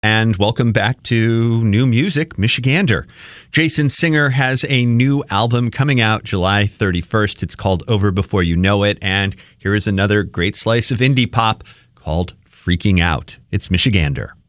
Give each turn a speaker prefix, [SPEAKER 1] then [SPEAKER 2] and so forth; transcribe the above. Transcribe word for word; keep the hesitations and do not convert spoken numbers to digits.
[SPEAKER 1] And welcome back to New Music, Michigander. Jason Singer has a new album coming out July thirty-first. It's called Over Before You Know It. And here is another great slice of indie pop called Freaking Out. It's Michigander.